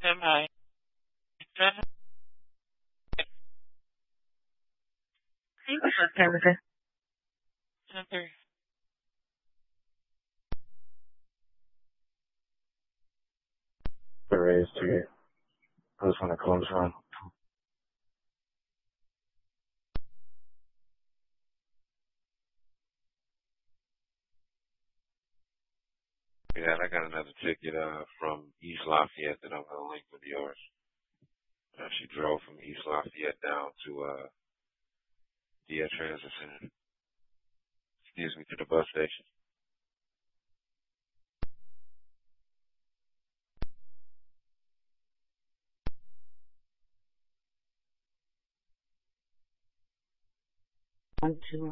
semi. Hey, what's up, Tabitha? 10:30. The raise to you. I just want to close run. Yeah, I got another ticket from East Lafayette that I'm gonna link with yours. She drove from East Lafayette down to Dia Transit Center. Excuse me, to the bus station. On to